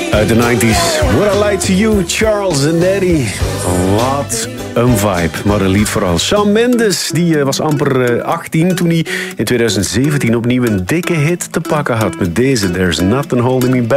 Uit de 90s. What I Lied to You, Charles and Eddie. Wat een vibe, maar een lied vooral. Shawn Mendes die was amper 18 toen hij in 2017 opnieuw een dikke hit te pakken had. Met deze, There's Nothing Holding Me Back.